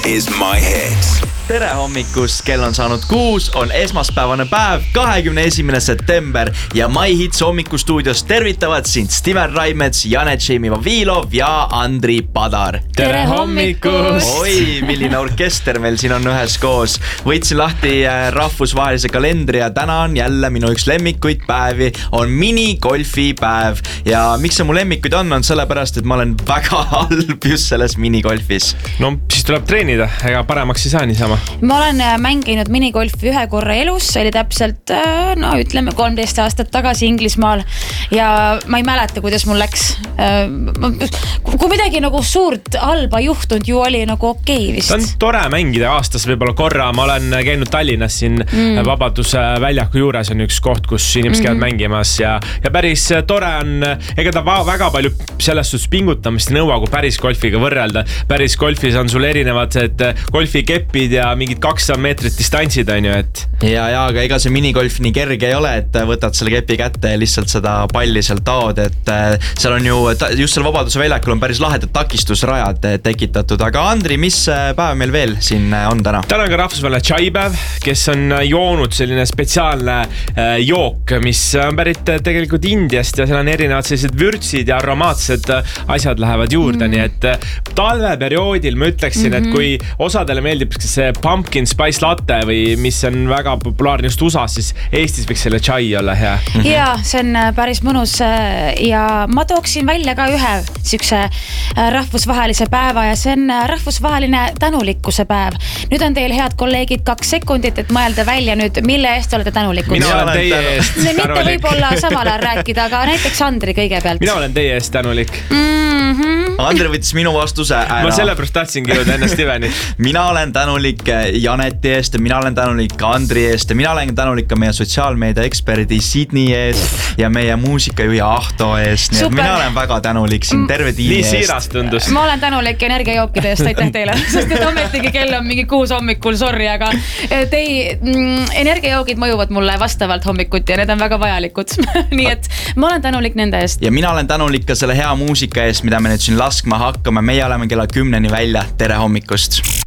is my hit. Tere hommikust, kell on saanud 6, on esmaspäevane päev, 21. september ja My Hits hommikustuudios tervitavad sind Steven Raimets, Janet-Jamie Vavilov ja Andri Padar. Tere hommikust! Oi, milline orkester meil siin on üheskoos. Võtsin lahti rahvusvahelise kalendri ja täna on jälle minu üks lemmikuid päevi, on minigolfi päev. Ja miks see mu lemmikuid on sellepärast, et ma olen väga halb just selles minigolfis. No siis tuleb treenida, ega paremaks ei saa niisama. Ma olen mänginud minigolfi ühe korra elus, see oli täpselt, ütleme 13 aastat tagasi Inglismaal ja ma ei mäleta, kuidas mul läks. Kui midagi nagu suurt halba juhtunud ju oli nagu okei vist. See on tore mängida aastas võib-olla korra, ma olen käinud Tallinnas siin Vabaduse väljaku juures on üks koht, kus inimesed käivad mängimas ja päris tore on, ega ta väga palju selles suhtes pingutamist nõua, kui päris golfiga võrrelda. Päris golfis on sul erinevad golfikepid ja mingid 200 meetrit distantsid on ju, et... Ja, aga ega see minigolf nii kerge ei ole, et võtad selle kepi kätte ja lihtsalt seda palli sealt taod, et seal on ju, just seal Vabaduse väljakul on päris lahedad takistusrajad tekitatud, aga Andri, mis päev meil veel siin on täna? Täna on ka rahvusvaheline chaipäev, kes on joonud selline spetsiaalne jook, mis on pärit tegelikult Indiast ja seal on erinevad sellised vürtsid ja aromaatsed asjad lähevad juurde, nii et talveperioodil ma ütleksin, et kui osadele meeldib see pumpkin spice latte või mis on väga populaarne just USAs, siis Eestis võiks selle chai olla hea. Ja see on päris mõnus ja ma tooksin välja ka ühe sükse rahvusvahelise päeva ja see on rahvusvaheline tänulikkuse päev. Nüüd on teil head kolleegid 2 sekundit, et mõelda välja nüüd, mille eest olete tänulikud. Mina olen teie eest tänulik. Mitte võib-olla samal ajal rääkida, aga näiteks Andri kõigepealt. Mina olen teie eest tänulik. Andri võttis minu vastuse ära. Ma sellepärast tahtsin kirjuda enne Stevenit. Mina olen tänulik Janeti eest ja mina olen tänulik Andri eest ja mina olen tänulik ka meie sotsiaalmeedia eksperdi Sydney eest ja meie muusikajuhi Ahto eest. Nii et mina olen väga tänulik siin terve tiimi eest. Nii siirast tundus. Ma olen tänulik energiajookide eest, aitäh teile. Sest et ometigi kell on mingi 6 hommikul, sorry, aga energiajoogid mõjuvad mulle vastavalt hommikuti ja need on väga vajalikud. Nii et ma olen tänulik nende eest. Ja mina olen tänulik ka selle hea muusika eest, mida me nüüd siin laskma hakkame. Meie oleme kella 10 välja. Tere hommikust!